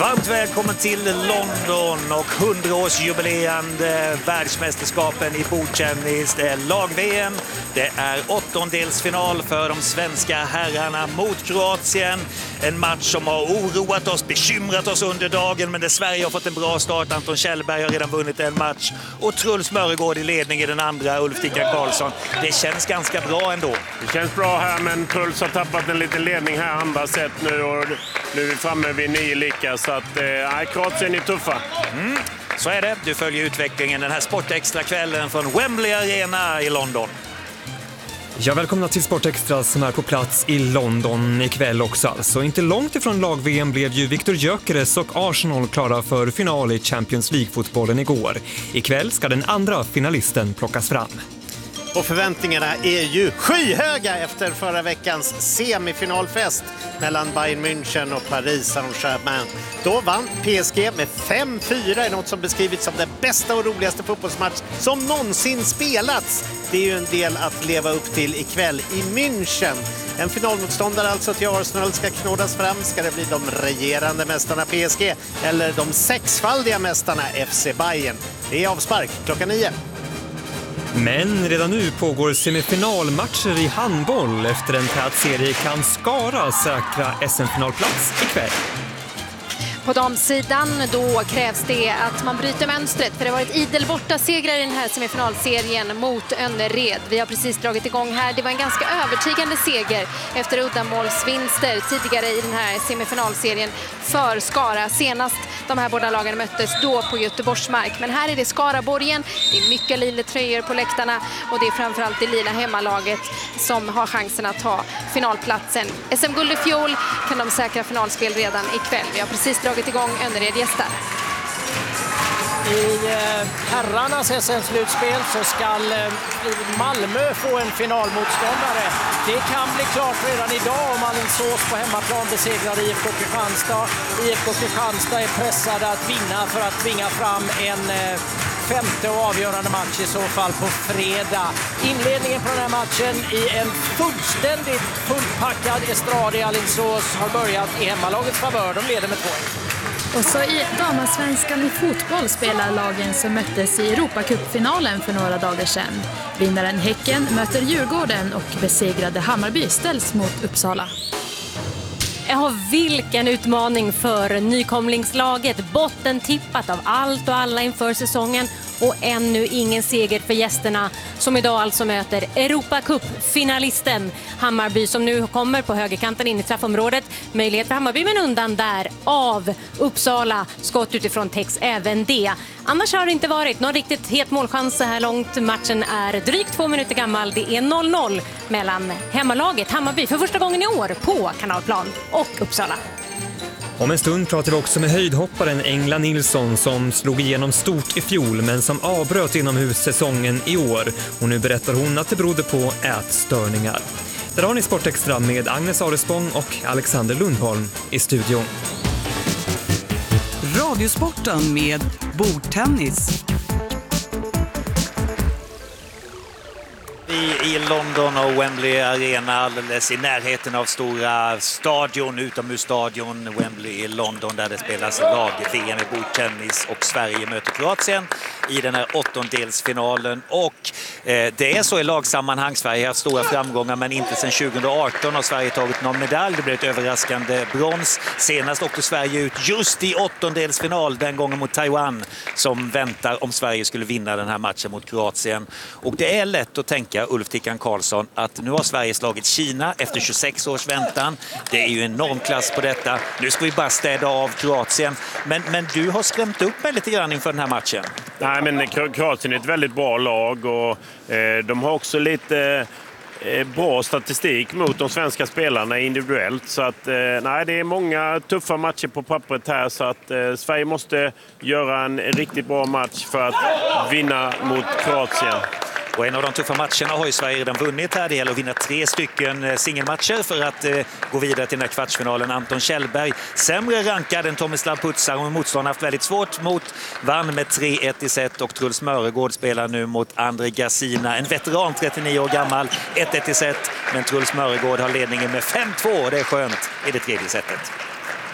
Varmt välkommen till London och 100-årsjubilerande världsmästerskapen i bordtennis. Det är lag-VM, det är åttondelsfinal för de svenska herrarna mot Kroatien. En match som har oroat oss, bekymrat oss under dagen, men där Sverige har fått en bra start. Anton Kjellberg har redan vunnit en match och Truls Mörregård i ledning i den andra, Ulf Tickan Karlsson. Det känns ganska bra ändå. Det känns bra här, men Truls har tappat en liten ledning här andra set nu och nu är vi framme vid 9 lika, så att Kroatien är tuffa. Så är det. Du följer utvecklingen den här Sportextra-kvällen från Wembley Arena i London. Ja, välkomna till Sportextra som är på plats i London ikväll också. Alltså inte långt ifrån lag-VM blev ju Viktor Gyökeres och Arsenal klara för final i Champions League-fotbollen igår. Ikväll ska den andra finalisten plockas fram. Och förväntningarna är ju skyhöga efter förra veckans semifinalfest mellan Bayern München och Paris Saint-Germain. Då vann PSG med 5-4 i något som beskrivits som den bästa och roligaste fotbollsmatch som någonsin spelats. Det är ju en del att leva upp till ikväll i München. En finalmotståndare alltså till Arsenal ska knådas fram. Ska det bli de regerande mästarna PSG eller de sexfaldiga mästarna FC Bayern? Det är avspark klockan 9. Men redan nu pågår semifinalmatcher i handboll. Efter en tät serie kan Skara säkra SM-finalplats ikväll. På damsidan då krävs det att man bryter mönstret, för det har varit idel borta segrar i den här semifinalserien mot Önnered. Vi har precis dragit igång här. Det var en ganska övertygande seger efter uddamålsvinster tidigare i den här semifinalserien för Skara. Senast de här båda lagen möttes då på Göteborgsmark. Men här är det Skaraborgen, det är mycket lila tröjor på läktarna och det är framförallt det lila hemmalaget som har chansen att ta finalplatsen. SM-guld i fjol, kan de säkra finalspel redan ikväll. Vi har precis dragit igång Önnered gästar. I herrarnas SM-slutspel så ska Malmö få en finalmotståndare. Det kan bli klart redan idag om Alingsås på hemmaplan besegrar IFK Kristianstad. IFK Kristianstad är pressade att vinna för att tvinga fram en femte och avgörande match i så fall på fredag. Inledningen på den här matchen i en fullständigt fullpackad estrad i Alingsås har börjat i hemmalagets favör. De leder med 2. Och så i damallsvenskan i fotboll spelar lagen som möttes i Europacupfinalen för några dagar sedan. Vinnaren Häcken möter Djurgården och besegrade Hammarby ställs mot Uppsala. Ja, vilken utmaning för nykomlingslaget. Botten tippat av allt och alla inför säsongen. Och ännu ingen seger för gästerna som idag alltså möter Europacup-finalisten Hammarby som nu kommer på högerkanten in i straffområdet. Möjlighet för Hammarby, men undan där av Uppsala. Skott utifrån täcks även det. Annars har det inte varit någon riktigt het målchans så här långt. Matchen är drygt 2 minuter gammal. Det är 0-0 mellan hemmalaget Hammarby för första gången i år på Kanalplan och Uppsala. Om en stund pratar vi också med höjdhopparen Engla Nilsson som slog igenom stort i fjol men som avbröt inomhussäsongen i år. Och nu berättar hon att det berodde på ätstörningar. Där har ni Sportextra med Agnes Arespång och Alexander Lundholm i studion. Radiosporten med bordtennis. I London och Wembley Arena, alldeles i närheten av stora stadion, utomhusstadion Wembley i London, där det spelas lag-VM i bordtennis och Sverige möter Kroatien i den här åttondelsfinalen. Och det är så i lagsammanhang. Sverige har haft stora framgångar, men inte sedan 2018 har Sverige tagit någon medalj. Det blev ett överraskande brons. Senast åkte Sverige ut just i åttondelsfinal, den gången mot Taiwan, som väntar om Sverige skulle vinna den här matchen mot Kroatien. Och det är lätt att tänka, Ulf Tickan Karlsson, att nu har Sverige slagit Kina efter 26 års väntan. Det är ju enorm klass på detta. Nu ska vi bara städa av Kroatien. Men du har skrämt upp mig lite grann inför den här matchen. Nej, men Kroatien är ett väldigt bra lag och de har också lite bra statistik mot de svenska spelarna individuellt. Så att nej, det är många tuffa matcher på pappret här, så att Sverige måste göra en riktigt bra match för att vinna mot Kroatien. Och en av de tuffa matcherna har ju Sverige redan vunnit här. Det gäller att vinna 3 stycken singelmatcher för att gå vidare till den här kvartsfinalen. Anton Kjellberg, sämre rankad än Tomislav Putsar, och motståndaren haft väldigt svårt mot, vann med 3-1 i set, och Truls Mörregård spelar nu mot Andrei Gassina, en veteran, 39 år gammal, 1-1 i set, men Truls Mörregård har ledningen med 5-2, och det är skönt i det tredje setet.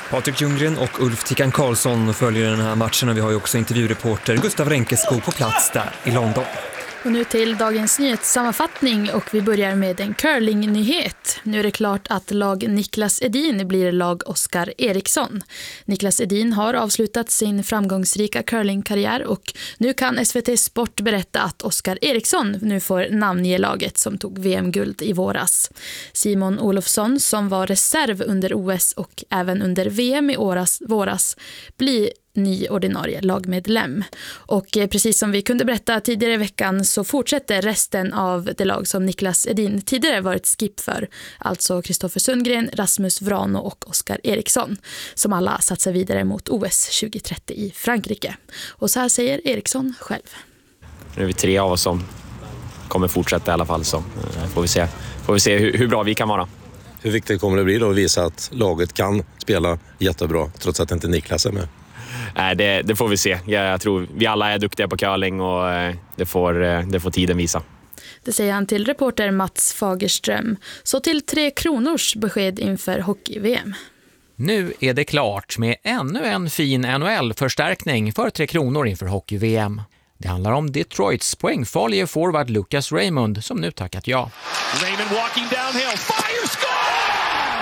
Patrik Ljunggren och Ulf Tickan Karlsson följer den här matchen och vi har ju också intervjureporter Gustav Renkesko på plats där i London. Och nu till dagens nyhetssammanfattning och vi börjar med en curling-nyhet. Nu är det klart att lag Niklas Edin blir lag Oskar Eriksson. Niklas Edin har avslutat sin framgångsrika curlingkarriär och nu kan SVT Sport berätta att Oskar Eriksson nu får namnge laget som tog VM-guld i våras. Simon Olofsson som var reserv under OS och även under VM i våras blir ny ordinarie lagmedlem. Och precis som vi kunde berätta tidigare i veckan så fortsätter resten av det lag som Niklas Edin tidigare varit skip för. Alltså Kristoffer Sundgren, Rasmus Vrano och Oskar Eriksson som alla satsar vidare mot OS 2030 i Frankrike. Och så här säger Eriksson själv. Nu är vi 3 av oss som kommer fortsätta i alla fall, så får vi se hur bra vi kan vara. Hur viktigt kommer det bli då att visa att laget kan spela jättebra trots att inte Niklas är med? Nej, det får vi se. Jag tror vi alla är duktiga på curling och det får tiden visa. Det säger han till reporter Mats Fagerström. Så till 3 Kronors besked inför hockey-VM. Nu är det klart med ännu en fin NHL-förstärkning för 3 Kronor inför hockey-VM. Det handlar om Detroits poängfarlige forward Lucas Raymond som nu tackat ja. Raymond walking downhill, fire, score!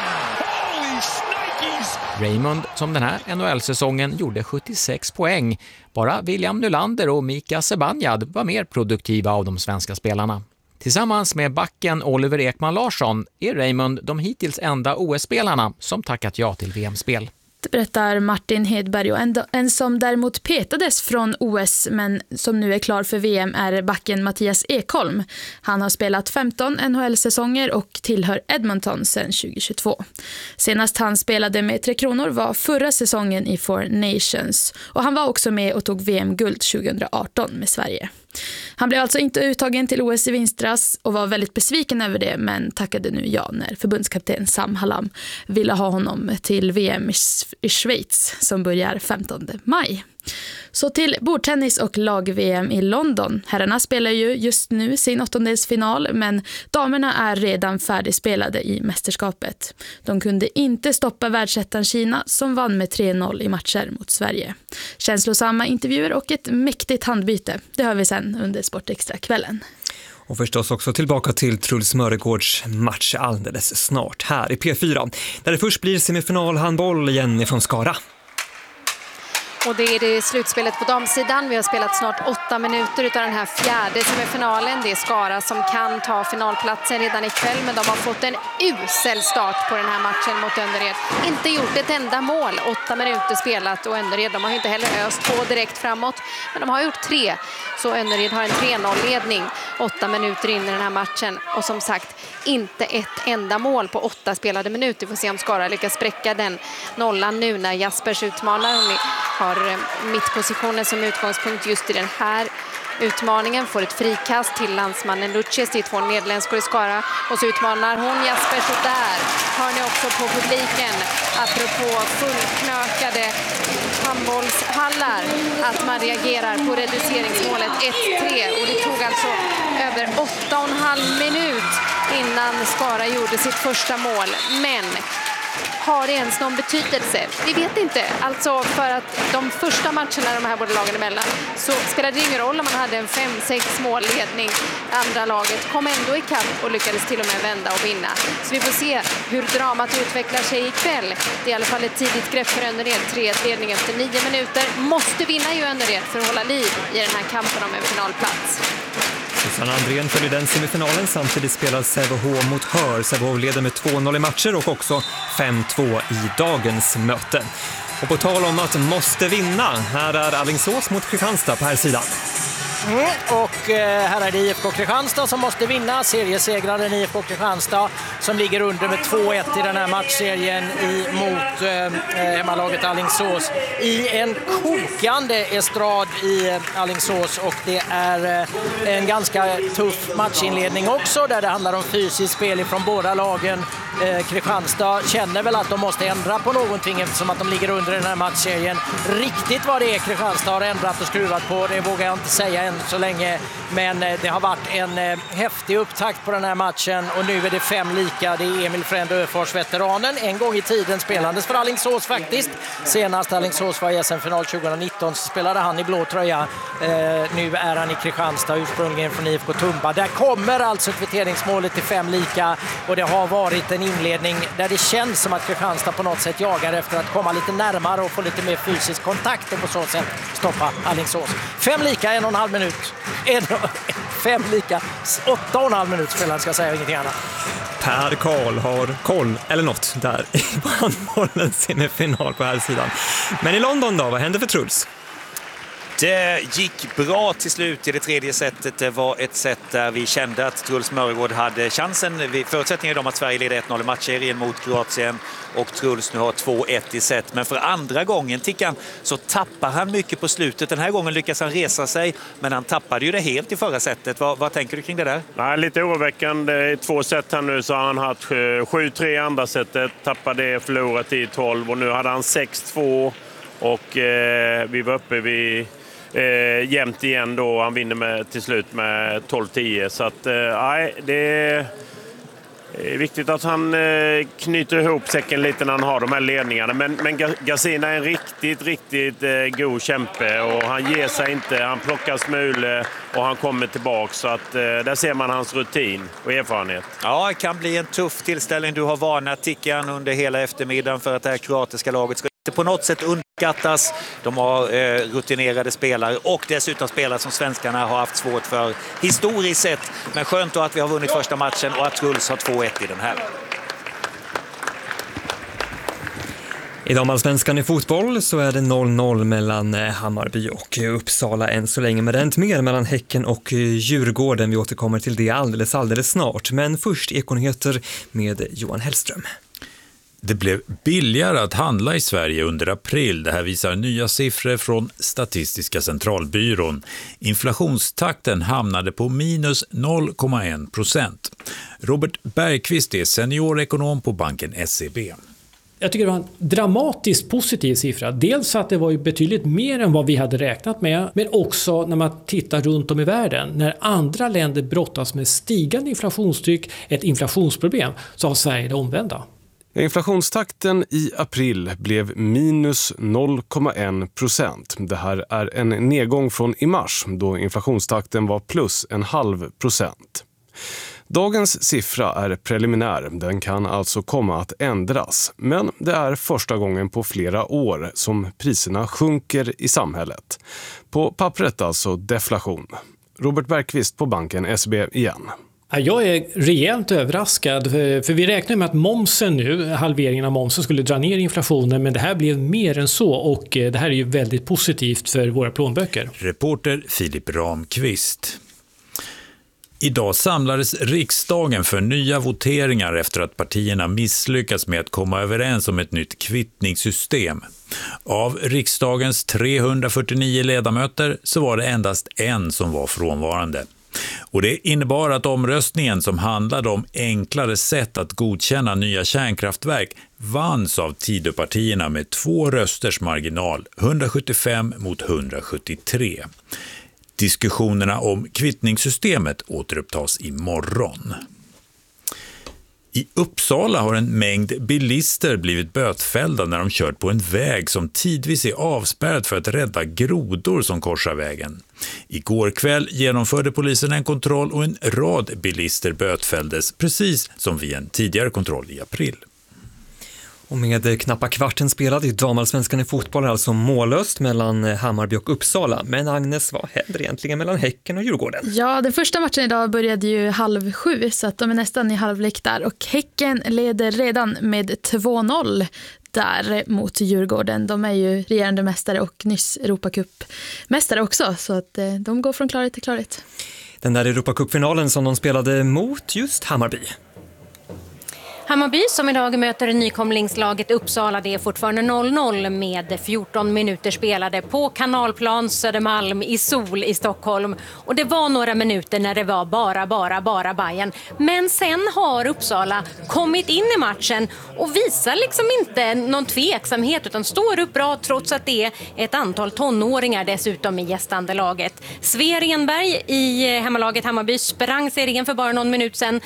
Holy shnikes! Raymond som den här NHL-säsongen gjorde 76 poäng. Bara William Nylander och Mika Zibanejad var mer produktiva av de svenska spelarna. Tillsammans med backen Oliver Ekman Larsson är Raymond de hittills enda OS-spelarna som tackat ja till VM-spel. Det berättar Martin Hedberg och en som däremot petades från OS men som nu är klar för VM är backen Mattias Ekholm. Han har spelat 15 NHL-säsonger och tillhör Edmonton sedan 2022. Senast han spelade med 3 Kronor var förra säsongen i Four Nations och han var också med och tog VM-guld 2018 med Sverige. Han blev alltså inte uttagen till OS i vintras och var väldigt besviken över det men tackade nu ja när förbundskapten Sam Hallam ville ha honom till VM i Schweiz som börjar 15 maj. Så till bordtennis och lag-VM i London. Herrarna spelar ju just nu sin 8-delsfinal men damerna är redan färdigspelade i mästerskapet. De kunde inte stoppa världsettan Kina som vann med 3-0 i matcher mot Sverige. Känslosamma intervjuer och ett mäktigt handbyte. Det hör vi sen under Sportextra-kvällen. Och förstås också tillbaka till Truls Mörgårds match alldeles snart här i P4. Där det först blir semifinalhandboll igen från Skara. Och det är det slutspelet på damsidan. Vi har spelat snart 8 minuter utav den här fjärde semifinalen. Det är Skara som kan ta finalplatsen redan ikväll. Men de har fått en usel start på den här matchen mot Önnered. Inte gjort ett enda mål. 8 minuter spelat och Önnered, de har inte heller öst på direkt framåt. Men de har gjort 3. Så Önnered har en 3-0-ledning 8 minuter in i den här matchen. Och som sagt, inte ett enda mål på 8 spelade minuter. Vi får se om Skara lyckas spräcka den nollan nu när Jaspers utmanar. Hon har mittpositionen som utgångspunkt just i den här utmaningen. Får ett frikast till landsmannen Luches. Det är 2 nederländskor i Skara. Och så utmanar hon Jaspers och där hör ni också på publiken apropå fullknökade handbollshallar att man reagerar på reduceringsmålet 1-3 och det tog alltså över 8,5 minut innan Skara gjorde sitt första mål. Men har det ens någon betydelse? Vi vet inte. Alltså för att de första matcherna de här båda lagen emellan så spelade det ingen roll om man hade en 5-6 målledning. Andra laget kom ändå i kapp och lyckades till och med vända och vinna. Så vi får se hur dramat utvecklar sig ikväll. Det är i alla fall ett tidigt grepp för Önnered. 3-1-ledning efter 9 minuter. Måste vinna ju Önnered för att hålla liv i den här kampen om en finalplats. Susanna Andrén följer den semifinalen. Samtidigt spelar Sävehof mot Hör. Sävehof leder med 2-0 i matcher och också 5-2 i dagens möte. Och på tal om att måste vinna, här är Alingsås mot Kristianstad på här sidan. Och här är det IFK Kristianstad som måste vinna. Seriesegraren IFK Kristianstad som ligger under med 2-1 i den här matchserien mot hemmalaget Alingsås. I en kokande estrad i Alingsås och det är en ganska tuff matchinledning också där det handlar om fysiskt spel från båda lagen. Kristianstad känner väl att de måste ändra på någonting eftersom att de ligger under den här matchserien. Riktigt vad det är Kristianstad har ändrat och skruvat på, det vågar jag inte säga än så länge. Men det har varit en häftig upptakt på den här matchen och nu är det 5 lika lika. Det är Emil Frend Öfors, veteranen. En gång i tiden spelandes för Alingsås faktiskt. Senast Alingsås var i SM-final 2019 så spelade han i blå tröja. Nu är han i Kristianstad, ursprungligen från IFK Tumba. Där kommer alltså kvitteringsmålet till 5 lika. Och det har varit en inledning där det känns som att Kristianstad på något sätt jagar efter att komma lite närmare och få lite mer fysisk kontakt och på så sätt stoppa Alingsås. 5 lika, 1,5 minut. 5 lika, 8,5 minut spelaren, ska jag säga, ingenting annat. Per Karl har koll, eller något, där på handbollens semifinal på här sidan. Men i London då, vad hände för Truls? Det gick bra till slut i det tredje setet. Det var ett set där vi kände att Truls Mörgård hade chansen. Förutsättningen är de att Sverige leder 1-0 i matchserien mot Kroatien och Truls nu har 2-1 i set. Men för andra gången, Tickan, så tappar han mycket på slutet. Den här gången lyckas han resa sig, men han tappade ju det helt i förra setet. Vad tänker du kring det där? Nej, lite oroväckande. I 2 set här nu så har han haft 7-3 andra setet. Tappade det, förlorat i 12 och nu hade han 6-2 och vi var uppe vid jämnt igen då. Han vinner till slut med 12-10. Så att nej, det är viktigt att han knyter ihop säcken lite när han har de här ledningarna. Men Gazzina är en riktigt god kämpe och han ger sig inte. Han plockar smule och han kommer tillbaka. Så att där ser man hans rutin och erfarenhet. Ja, det kan bli en tuff tillställning. Du har varnat, Tickan, under hela eftermiddagen för att det här kroatiska laget ska på något sätt underskattas. De har rutinerade spelare och dessutom spelare som svenskarna har haft svårt för historiskt sett. Men skönt då att vi har vunnit första matchen och att Truls har 2-1 i den här. I damallsvenskan i fotboll så är det 0-0 mellan Hammarby och Uppsala än så länge. Men det är inte mer mellan Häcken och Djurgården. Vi återkommer till det alldeles snart. Men först Ekonyheter med Johan Hellström. Det blev billigare att handla i Sverige under april. Det här visar nya siffror från Statistiska centralbyrån. Inflationstakten hamnade på minus 0,1%. Robert Bergqvist är seniorekonom på banken SEB. Jag tycker det var en dramatiskt positiv siffra. Dels att det var ju betydligt mer än vad vi hade räknat med. Men också när man tittar runt om i världen. När andra länder brottas med stigande inflationstryck, ett inflationsproblem, så har Sverige det omvända. Inflationstakten i april blev minus 0,1%. Det här är en nedgång från i mars då inflationstakten var plus 0,5%. Dagens siffra är preliminär, den kan alltså komma att ändras. Men det är första gången på flera år som priserna sjunker i samhället. På pappret alltså deflation. Robert Bergqvist på banken SEB igen. Jag är rejält överraskad för vi räknar med att momsen nu, halveringen av momsen, skulle dra ner inflationen, men det här blev mer än så och det här är ju väldigt positivt för våra plånböcker. Reporter Filip Ramqvist. Idag samlades riksdagen för nya voteringar efter att partierna misslyckats med att komma överens om ett nytt kvittningssystem. Av riksdagens 349 ledamöter så var det endast en som var frånvarande. Och det innebar att omröstningen som handlade om enklare sätt att godkänna nya kärnkraftverk vanns av Tidöpartierna med 2 rösters marginal, 175 mot 173. Diskussionerna om kvittningssystemet återupptas imorgon. I Uppsala har en mängd bilister blivit bötfällda när de kört på en väg som tidvis är avspärrad för att rädda grodor som korsar vägen. Igår kväll genomförde polisen en kontroll och en rad bilister bötfälldes, precis som vid en tidigare kontroll i april. Och med knappa kvarten spelad i damallsvenskan i fotboll är alltså mållöst mellan Hammarby och Uppsala. Men Agnes, vad händer egentligen mellan Häcken och Djurgården? Ja, den första matchen idag började ju 6:30 så att de är nästan i halvlek där. Och Häcken leder redan med 2-0 där mot Djurgården. De är ju regerande mästare och nyss Europacup-mästare också, så att de går från klarhet till klarhet. Den där Europacup-finalen som de spelade mot just Hammarby. Hammarby som idag möter nykomlingslaget Uppsala, det är fortfarande 0-0 med 14 minuter spelade på Kanalplan Södermalm i sol i Stockholm. Och det var några minuter när det var bara Bayern. Men sen har Uppsala kommit in i matchen och visar liksom inte någon tveksamhet utan står upp bra trots att det är ett antal tonåringar dessutom i gästande laget. Sve Renberg i hemmalaget Hammarby sprang serien för bara någon minut sedan.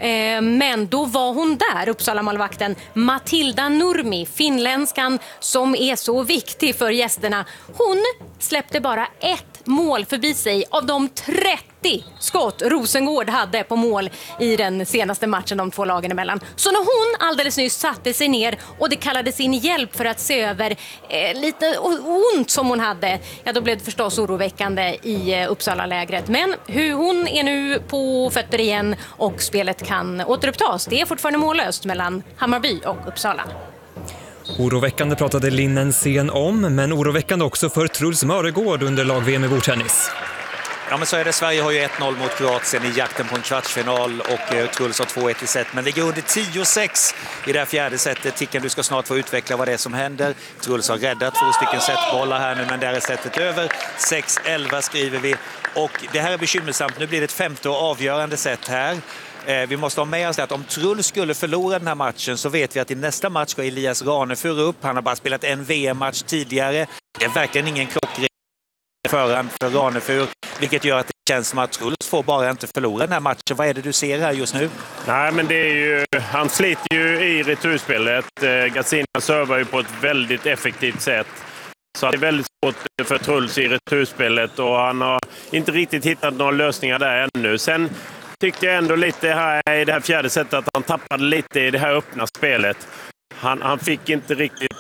Men då var hon där, Uppsala-målvakten Matilda Nurmi, finländskan som är så viktig för gästerna. Hon släppte bara ett mål förbi sig av de 30 skott Rosengård hade på mål i den senaste matchen de två lagen emellan. Så när hon alldeles nyss satte sig ner och det kallades in hjälp för att se över lite ont som hon hade, ja då blev det förstås oroväckande i Uppsala-lägret. Men hur hon är nu på fötter igen och spelet kan återupptas, det är fortfarande mållöst mellan Hammarby och Uppsala. Oroväckande pratade Linnen Sen om, men oroväckande också för Truls Mörregård under lag-VM i bordtennis. Ja, men så är det. Sverige har ju 1-0 mot Kroatien i jakten på en kvartsfinal och Truls har 2-1 i set. Men det går under 10-6 i det här fjärde setet. Ticken, du ska snart få utveckla vad det är som händer. Truls har räddat 2 stycken setbollar här nu, men där är setet över. 6-11 skriver vi. Och det här är bekymmersamt. Nu blir det ett femte och avgörande set här. Vi måste ha med oss att om Truls skulle förlora den här matchen så vet vi att i nästa match ska Elias Ranefur upp. Han har bara spelat en VM-match tidigare. Det är verkligen ingen klockren förhand för Ranefur, vilket gör att det känns som att Truls får bara inte förlora den här matchen. Vad är det du ser här just nu? Nej, men det är ju, han sliter ju i returspelet. Gazzina servar ju på ett väldigt effektivt sätt. Så det är väldigt svårt för Truls i returspelet och han har inte riktigt hittat några lösningar där ännu. Sen tyckte jag ändå lite här i det här fjärde sättet att han tappade lite i det här öppna spelet. Han fick inte riktigt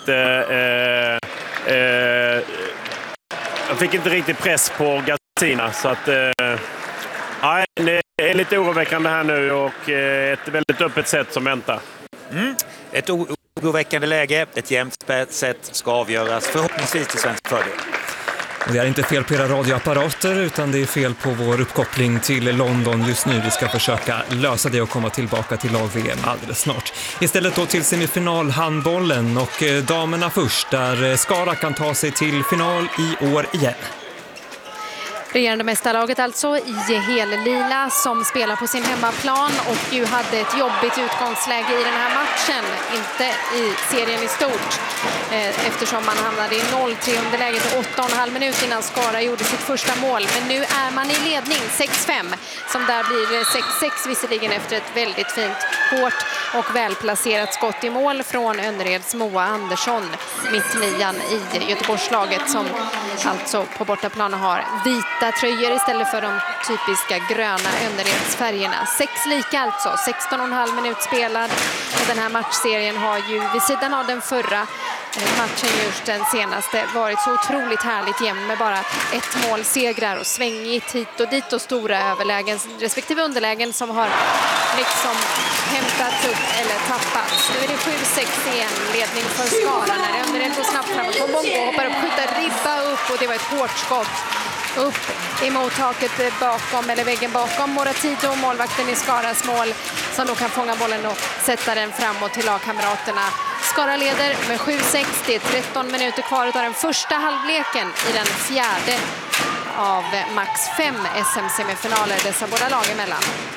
han fick inte riktigt press på Gazzina, så att nej, det är lite oroväckande här nu och ett väldigt öppet sätt som väntar. Ett oroväckande läge, ett jämnt sätt ska avgöras förhoppningsvis till svensk fördel. Det är inte fel på era radioapparater utan det är fel på vår uppkoppling till London just nu. Vi ska försöka lösa det och komma tillbaka till lag-VM alldeles snart. Istället då till semifinalhandbollen och damerna först där Skara kan ta sig till final i år igen. Regerande mästarlaget alltså i hellila som spelar på sin hemmaplan och ju hade ett jobbigt utgångsläge i den här matchen, inte i serien i stort, eftersom man hamnade i 0-3 underläget och 8,5 minuter innan Skara gjorde sitt första mål. Men nu är man i ledning 6-5 som där blir 6-6 visserligen efter ett väldigt fint, hårt och välplacerat skott i mål från Önnereds Moa Andersson, mittnian i Göteborgslaget som alltså på bortaplan har vita tröjor istället för de typiska gröna Önneredsfärgerna. 6 lika alltså, 16,5 minut spelad och den här matchserien har ju vid sidan av den förra matchen just den senaste varit så otroligt härligt jämn med bara ett mål segrar och svängigt hit och dit och stora överlägen respektive underlägen som har liksom hämtats upp eller tappats. Nu är det 7-6 igen, ledning för Skara när Önnered går snabbt framåt på Bongo, hoppar upp, skjuter ribba upp och det var ett hårt skott upp emot taket bakom, eller väggen bakom Moratido, målvakten i Skaras mål, som då kan fånga bollen och sätta den framåt till lagkamraterna. Skara leder med 7-6, det är 13 minuter kvar av den första halvleken i den fjärde av max 5 SM-semifinaler dessa båda lag emellan.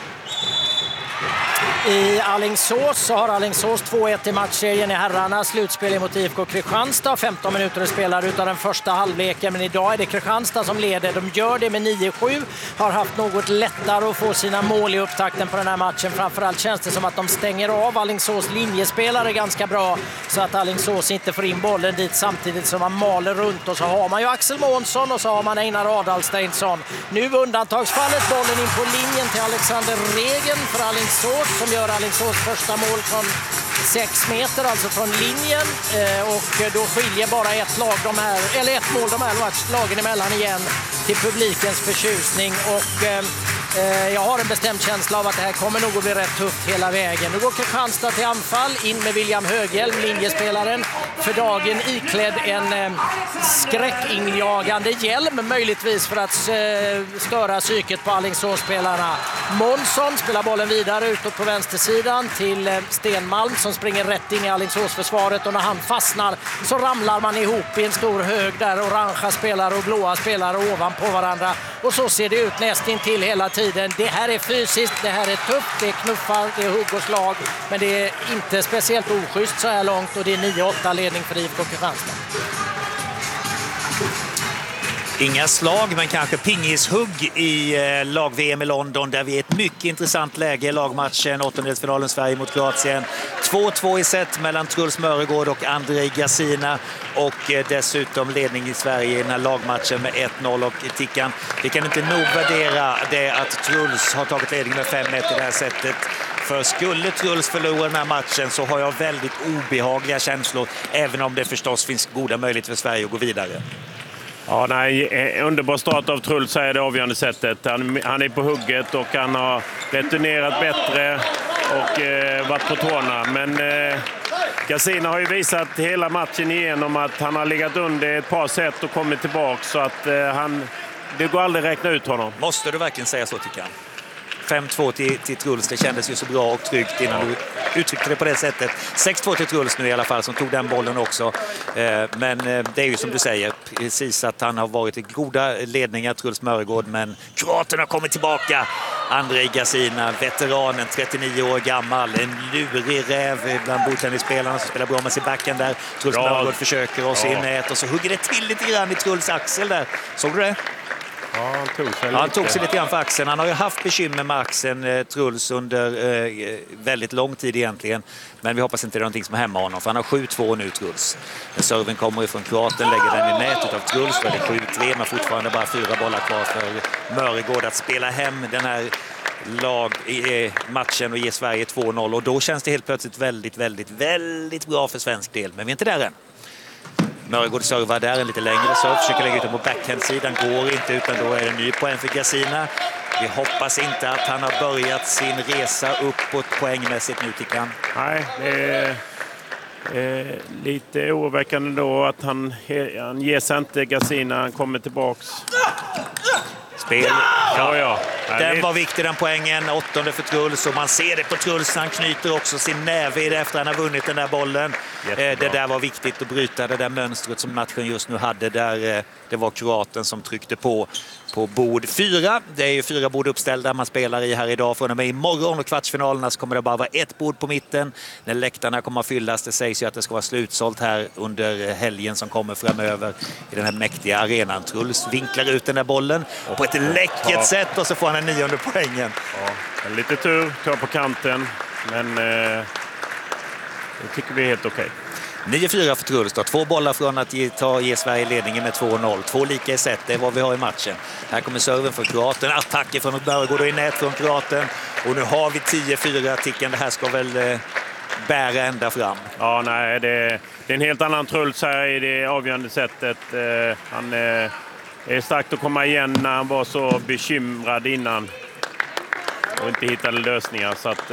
I Alingsås så har Alingsås 2-1 i matchserien i herrarna. Slutspel mot IFK Kristianstad. 15 minuter att spela utav den första halvleken. Men idag är det Kristianstad som leder. De gör det med 9-7. Har haft något lättare att få sina mål i upptakten på den här matchen. Framförallt känns det som att de stänger av Alingsås linjespelare ganska bra. Så att Alingsås inte får in bollen dit samtidigt som man maler runt. Och så har man ju Axel Månsson och så har man Einar Adalsteinsson. Nu undantagsfallet, bollen in på linjen till Alexander Regen för Alingsås som gör Alingsås första mål från 6 meter, alltså från linjen, och då skiljer bara ett mål de här lagen emellan igen till publikens förtjusning, och jag har en bestämd känsla av att det här kommer nog att bli rätt tufft hela vägen. Nu går Kristianstad till anfall, in med William Höghjelm, linjespelaren, för dagen iklädd en skräckinjagande hjälm, möjligtvis för att störa psyket på Alingsås-spelarna. Månsson spelar bollen vidare utåt på vänstersidan till Stenmalm som springer rätt in i Alingsåsförsvaret, och när han fastnar så ramlar man ihop i en stor hög där, orangea spelare och blåa spelare ovanpå varandra, och så ser det ut nästan till hela tiden. Det här är fysiskt, det här är tufft, det är knuffar, det är hugg och slag, men det är inte speciellt oschysst så här långt, och det är 9-8 ledning för IFK Kristianstad. Inga slag, men kanske pingishugg i lag-VM i London, där vi är ett mycket intressant läge i lagmatchen, åttondelsfinalen Sverige mot Kroatien. 2-2 i set mellan Truls Mörgård och Andrej Gasina, och dessutom ledning i Sverige i den här lagmatchen med 1-0. Och Tickan, vi kan inte nog värdera det att Truls har tagit ledning med 5-1 i det här sättet. För skulle Truls förlora den här matchen så har jag väldigt obehagliga känslor, även om det förstås finns goda möjligheter för Sverige att gå vidare. Ja, nej, underbar start av Truls är det avgörande sättet. Han är på hugget och han har returnerat bättre och varit på tårna. Men Gasina har ju visat hela matchen igenom att han har legat under ett par set och kommit tillbaka, så att det går aldrig räkna ut honom. Måste du verkligen säga så, tycker jag? 5-2 till Truls, det kändes ju så bra och tryggt innan du uttryckte det på det sättet. 6-2 till Truls nu i alla fall, som tog den bollen också. Men det är ju som du säger, precis att han har varit i goda ledningar, Truls Mörgård, men kroaterna har kommit tillbaka. Andrej Gasina, veteranen, 39 år gammal, en lurig räv bland bordtennisspelarna som spelar bra med sin backen där. Truls Mörgård försöker oss i nät, och så hugger det till lite grann i Truls axel där. Såg du det? Ja, han tog sig lite grann för axeln. Han har ju haft bekymmer med axeln, Truls, under väldigt lång tid egentligen. Men vi hoppas inte det är någonting som är hemma honom, för han har 7-2 nu, Truls. Serven kommer ifrån kroaten, lägger den i nätet av Truls, för det är 7-3, men fortfarande bara 4 bollar kvar för Mörgård att spela hem den här matchen och ge Sverige 2-0. Och då känns det helt plötsligt väldigt bra för svensk del, men vi är inte där än. Mörgård servar där, en lite längre serv, försöker lägga ut den på backhand-sidan, går inte, utan då är det en ny poäng för Gasina. Vi hoppas inte att han har börjat sin resa uppåt poängmässigt nu, Tickan. Nej, det är lite oroväckande då att han ger sig inte, Gasina, han kommer tillbaks. Spel. Ja. Den var viktig, den poängen. 8:e för Truls, och man ser det på Truls. Han knyter också sin näve i det efter han har vunnit den där bollen. Det där var viktigt att bryta det där mönstret som matchen just nu hade, där det var kroaten som tryckte på bord 4. Det är ju 4 bord uppställda man spelar i här idag. Från och med imorgon och kvartsfinalerna så kommer det bara vara 1 bord på mitten. När läktarna kommer att fyllas, det sägs ju att det ska vara slutsålt här under helgen som kommer framöver i den här mäktiga arenan. Truls vinklar ut den där bollen på ett läckert sätt, och så får han en 9:e poängen. Ja, lite tur, tar på kanten, men det tycker vi är helt okej. 9-4 för Truls då. 2 bollar från att ge Sverige ledningen med 2-0. 2 lika i set, det är vad vi har i matchen. Här kommer serven från kroaten. Attacker från Mörgård och i nät från kroaten. Och nu har vi 10-4, Ticken. Det här ska väl bära ända fram. Ja, nej, det är en helt annan Truls här i det avgörande sättet. Han är starkt att komma igen när han var så bekymrad innan och inte hittade lösningar. Så att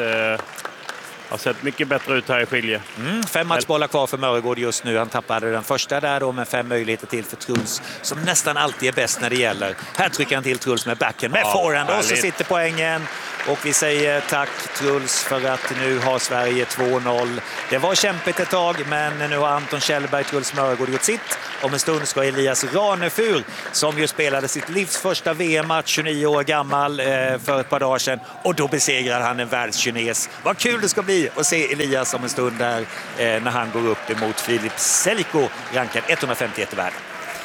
har sett mycket bättre ut här i skilje. 5 matchbollar kvar för Mörgård just nu. Han tappade den första där då, med 5 möjligheter till för Truls, som nästan alltid är bäst när det gäller. Här trycker han till Truls med backen med forehand, och så sitter poängen. Och vi säger tack Truls för att nu har Sverige 2-0. Det var kämpigt ett tag, men nu har Anton Kjellberg, Truls Mörgård gjort sitt. Om en stund ska Elias Ranefur, som ju spelade sitt livs första VM-match, 29 år gammal, för ett par dagar sedan. Och då besegrar han en världskines. Vad kul det ska bli att se Elias om en stund där, när han går upp emot Filip Seliko, rankad 151 i världen.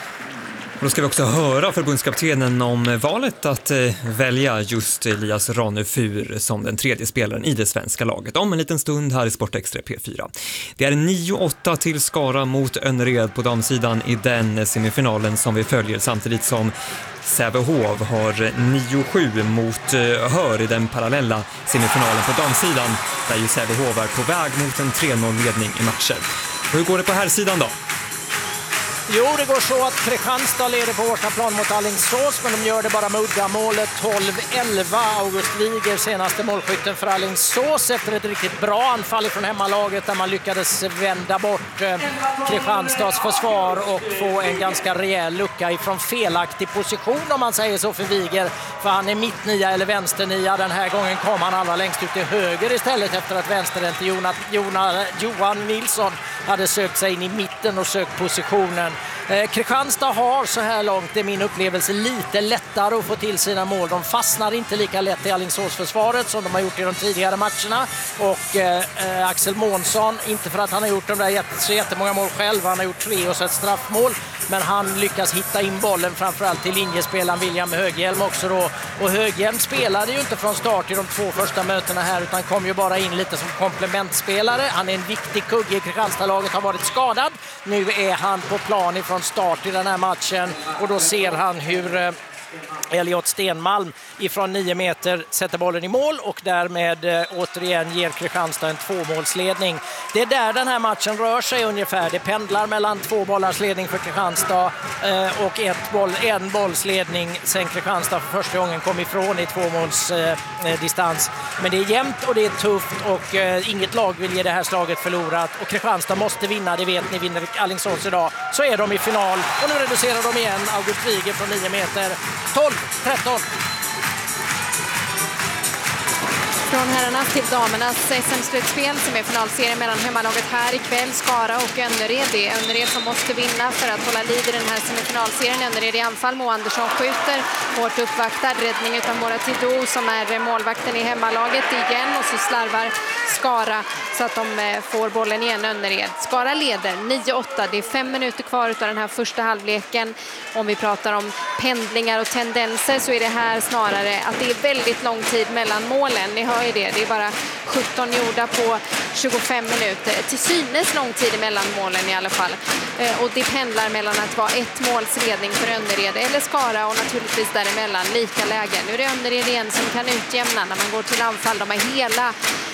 Och då ska vi också höra förbundskaptenen om valet att välja just Elias Ranefur som den 3:e spelaren i det svenska laget. Om en liten stund här i Sportextra P4. Det är 9-8 till Skara mot Önnered på damsidan i den semifinalen som vi följer, samtidigt som Sävehof har 9-7 mot Hör i den parallella semifinalen på damsidan, där ju Sävehof är på väg mot en 3-0-ledning i matchen. Hur går det på här sidan då? Jo, det går så att Kristianstad leder på bortaplan mot Alingsås, men de gör det bara med uddamålet 12-11. August Wiger, senaste målskytten för Alingsås, efter ett riktigt bra anfall från hemmalaget där man lyckades vända bort Kristianstads försvar och få en ganska rejäl lucka ifrån felaktig position, om man säger så, för Wiger. För han är mittnia eller vänsternia. Den här gången kom han allra längst ut till höger istället, efter att vänsterhänte Johan Nilsson hade sökt sig in i mitten och sökt positionen. Kristianstad har så här långt, det är min upplevelse, lite lättare att få till sina mål. De fastnar inte lika lätt i Alingsåsförsvaret som de har gjort i de tidigare matcherna. Och Axel Månsson, inte för att han har gjort de där så jättemånga mål själv, han har gjort 3 och så ett straffmål, men han lyckas hitta in bollen framförallt till linjespelaren William Höghjelm också då. Och Höghjelm spelade ju inte från start i de 2 första mötena här, utan kom ju bara in lite som komplementspelare. Han är en viktig kugge i Kristianstadlaget, har varit skadad. Nu är han på plan ifrån start i den här matchen, och då ser han hur Elliot Stenmalm ifrån 9 meter sätter bollen i mål och därmed återigen ger Kristianstad en 2-målsledning. Det är där den här matchen rör sig ungefär. Det pendlar mellan 2 bollars ledning för Kristianstad och en bollsledning sen Kristianstad för första gången kom ifrån i 2-målsdistans. Men det är jämnt och det är tufft och inget lag vill ge det här slaget förlorat. Och Kristianstad måste vinna, det vet ni. Vinner Alingsås idag så är de i final. Och nu reducerar de igen. August Wiger från 9 meter. 12-13. Från herrarnas till damernas SM-slutspel som är finalserien mellan hemmalaget här ikväll, Skara och Önnered. Det är Önnered som måste vinna för att hålla liv i den här semifinalserien. Önnered i anfall, Mo Andersson skjuter, hårt uppvaktad, räddning utav Moratidou som är målvakten i hemmalaget igen, och så slarvar Skara så att de får bollen igen, Önnered. Skara leder 9-8, det är 5 minuter kvar av den här första halvleken. Om vi pratar om pendlingar och tendenser så är det här snarare att det är väldigt lång tid mellan målen. Ni hör ju det, det är bara 17 gjorda på 25 minuter. Till synes lång tid mellan målen i alla fall. Och det pendlar mellan att vara 1 målsledning för Önnered eller Skara, och naturligtvis däremellan lika lägen. Nu är det Önnered igen som kan utjämna när man går till anfall. De har hela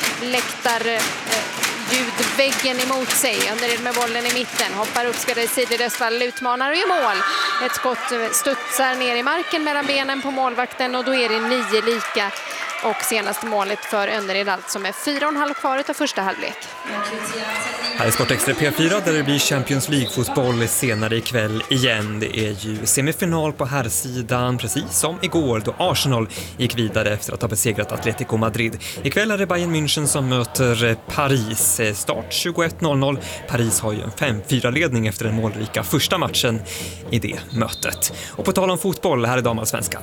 ljudväggen emot sig. Önnered med bollen i mitten, hoppar upp, ska det i sidledödsfall, utmanar och gör mål. Ett skott studsar ner i marken mellan benen på målvakten, och då är det 9 lika. Och senaste målet för Önnered alltså med 4,5 kvar av första halvlek. Här är Sportextra P4 där det blir Champions League-fotboll senare ikväll igen. Det är ju semifinal på herrsidan, precis som igår då Arsenal gick vidare efter att ha besegrat Atletico Madrid. Ikväll är det Bayern München som möter Paris. Start 21:00. Paris har ju en 5-4-ledning efter den målrika första matchen i det mötet. Och på tal om fotboll, här är damallsvenskan.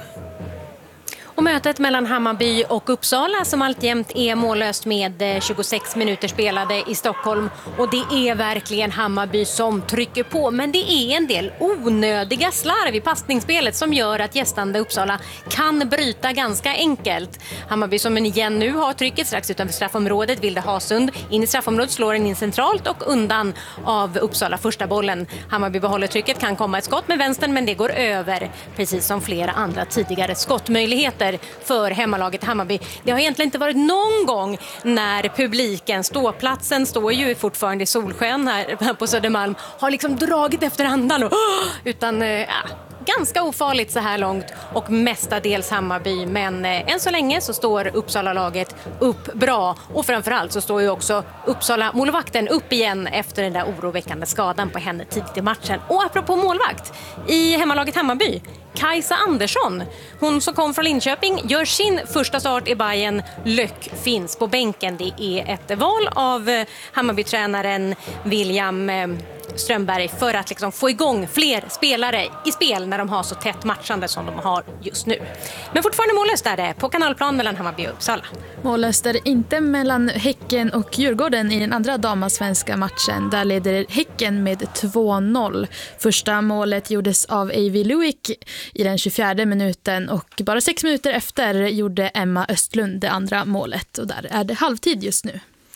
Och mötet mellan Hammarby och Uppsala som alltjämt är mållöst med 26 minuter spelade i Stockholm. Och det är verkligen Hammarby som trycker på. Men det är en del onödiga slarv i passningsspelet som gör att gästande Uppsala kan bryta ganska enkelt. Hammarby som igen nu har trycket strax utanför straffområdet. Vilde Hasund in i straffområdet, slår den in centralt och undan av Uppsala första bollen. Hammarby behåller trycket, kan komma ett skott med vänstern, men det går över. Precis som flera andra tidigare skottmöjligheter för hemmalaget Hammarby. Det har egentligen inte varit någon gång när publiken, ståplatsen står ju fortfarande i solsken här på Södermalm, har liksom dragit efter andan utan ganska ofarligt så här långt och mestadels Hammarby, men än så länge så står Uppsala-laget upp bra, och framförallt så står ju också Uppsala-målvakten upp igen efter den där oroväckande skadan på henne tidigt i matchen. Och apropå målvakt, i hemmalaget Hammarby, Kajsa Andersson, hon som kom från Linköping, gör sin första start i Bayern. Löck finns på bänken. Det är ett val av Hammarby-tränaren William Strömberg för att liksom få igång fler spelare i spel när de har så tätt matchande som de har just nu. Men fortfarande mållöst är det på kanalplan mellan Hammarby och Uppsala. Mållöst är det inte mellan Häcken och Djurgården i den andra damallsvenska matchen. Där leder Häcken med 2-0. Första målet gjordes av Avi Luik i den 24:e minuten, och bara 6 minuter efter gjorde Emma Östlund det andra målet, och där är det halvtid just nu.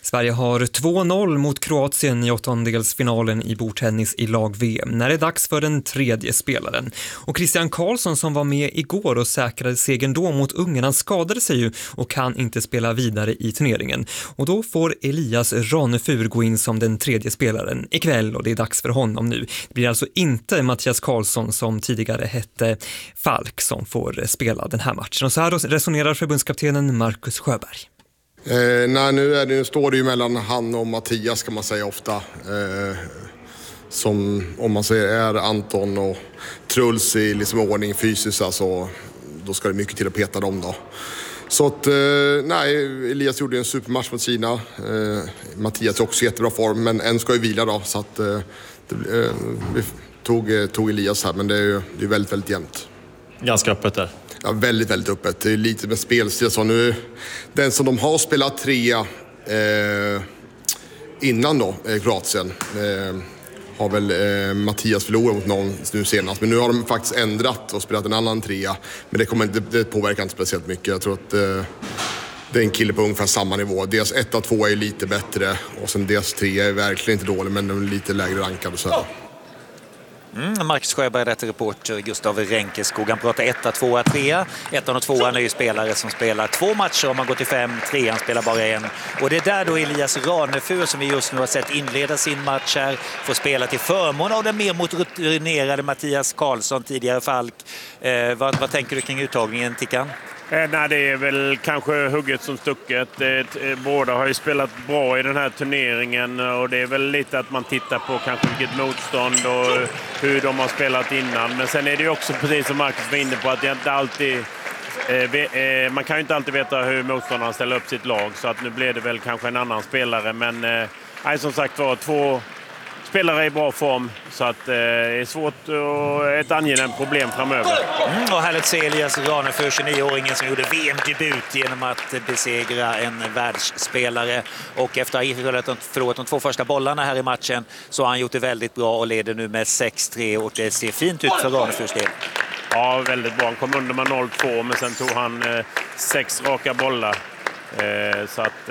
Sverige har 2-0 mot Kroatien i åttondelsfinalen i bordtennis i lag-VM när det är dags för den tredje spelaren. Och Christian Karlsson som var med igår och säkrade segern då mot Ungern, han skadade sig ju och kan inte spela vidare i turneringen. Och då får Elias Ranefur gå in som den tredje spelaren ikväll och det är dags för honom nu. Det blir alltså inte Mattias Karlsson som tidigare hette Falk som får spela den här matchen. Och så här resonerar förbundskaptenen Marcus Sjöberg. Nu står det ju mellan han och Mattias kan man säga ofta. Som om man säger är Anton och Truls i liksom ordning fysiskt, alltså, då ska det mycket till att peta dem då. Så att, Elias gjorde en supermatch mot Kina. Mattias är också i jättebra form, men en ska ju vila då. Så att vi tog Elias här, men det är väldigt, väldigt jämnt. Ganska öppet där. Ja, väldigt, väldigt öppet. Det är lite med spelstil. Så nu, den som de har spelat trea innan då, Kroatien, har väl Mattias förlorat mot någon nu senast. Men nu har de faktiskt ändrat och spelat en annan trea. Men det påverkar inte speciellt mycket. Jag tror att det är en kille på ungefär samma nivå. Deras 1-2 är lite bättre och sen deras 3 är verkligen inte dålig, men de är lite lägre rankade. Så. Marcus Sjöberg, rätt reporter Gustav Ränkeskog. Han pratar 1, 2, 3. 1 och 2 är ju spelare som spelar 2 matcher om man går till 5. 3 spelar bara 1. Och det är där då Elias Ranefur, som vi just nu har sett inleda sin match här, får spela till förmån av den mer mot rutinerade Mattias Karlsson, tidigare Falk. Vad tänker du kring uttagningen, Tickan? Nej, det är väl kanske hugget som stucket. Båda har ju spelat bra i den här turneringen och det är väl lite att man tittar på kanske vilket motstånd och hur de har spelat innan. Men sen är det ju också precis som Marcus var inne på att det inte alltid... man kan ju inte alltid veta hur motståndaren ställer upp sitt lag, så att nu blir det väl kanske en annan spelare. Men som sagt var, 2 spelare i bra form, så att det är svårt och ett angenämt problem framöver. Och härligt att se Elias Ranefur, 29-åringen som gjorde VM-debut genom att besegra en världsspelare. Och efter att ha förlorat de 2 första bollarna här i matchen så har han gjort det väldigt bra och leder nu med 6-3 och det ser fint ut för Ranefurs del. Ja, väldigt bra. Han kom under med 0-2 men sen tog han 6 raka bollar. Så att...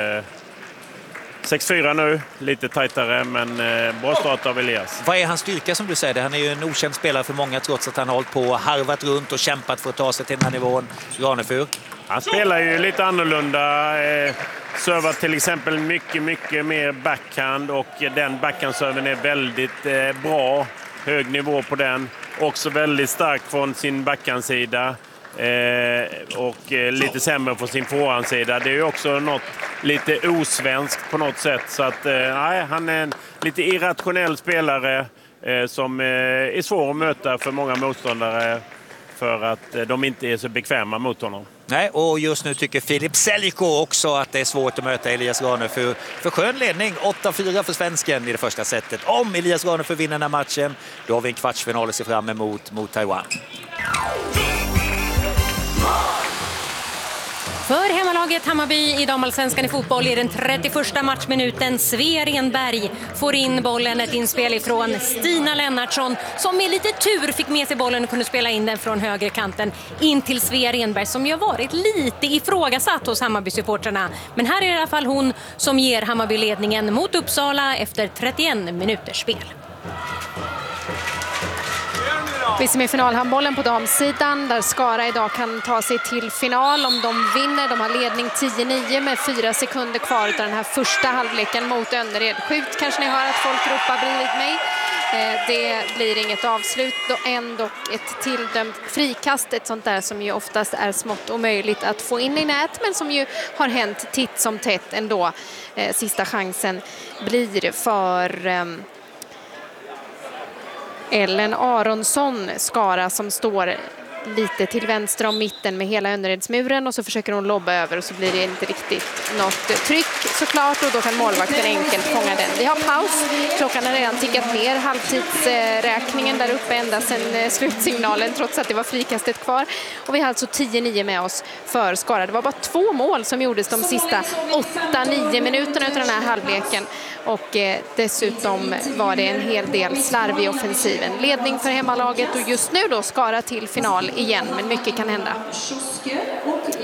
6-4 nu, lite tajtare, men bra start av Elias. Vad är hans styrka som du säger? Han är ju en okänd spelare för många trots att han har hållit på och harvat runt och kämpat för att ta sig till den här nivån. Ranefur? Han spelar ju lite annorlunda. Servar till exempel mycket mer backhand och den backhandserven är väldigt bra. Hög nivå på den. Också väldigt stark från sin backhandsida. Och lite sämre på sin forehandsida. Det är ju också något lite osvenskt på något sätt. Så att han är en lite irrationell spelare som är svår att möta för många motståndare för att de inte är så bekväma mot honom. Nej, och just nu tycker Filip Seljko också att det är svårt att möta Elias Ranefur. För skön ledning, 8-4 för svensken i det första setet. Om Elias Ranefur vinner den här matchen, då har vi en kvartsfinal att se fram emot mot Taiwan. För hemmalaget Hammarby i damallsvenskan i fotboll i den 31:a matchminuten. Svea Renberg får in bollen, ett inspel ifrån Stina Lennartsson som med lite tur fick med sig bollen och kunde spela in den från högerkanten in till Svea Renberg som ju har varit lite ifrågasatt hos Hammarby-supporterna. Men här är det i alla fall hon som ger Hammarby ledningen mot Uppsala efter 31 minuters spel. Vi ser med finalhandbollen på damsidan där Skara idag kan ta sig till final om de vinner. De har ledning 10-9 med 4 sekunder kvar av den här första halvleken mot Önnered. Skjut kanske ni hör att folk ropar bredvid mig. Det blir inget avslut och ändå ett tilldömt frikast. Ett sånt där som ju oftast är smått omöjligt att få in i nät men som ju har hänt titt som tätt ändå. Sista chansen blir för... Ellen Aronsson, Skara, som står lite till vänster om mitten med hela Önneredsmuren och så försöker hon lobba över och så blir det inte riktigt något tryck såklart och då kan målvakten enkelt fånga den. Vi har paus, klockan har redan tickat ner halvtidsräkningen där uppe ända sedan slutsignalen trots att det var frikastet kvar och vi har alltså 10-9 med oss för Skara. Det var bara 2 mål som gjordes de sista 8-9 minuterna av den här halvleken och dessutom var det en hel del slarv i offensiven. Ledning för hemmalaget och just nu då Skara till final igen, men mycket kan hända.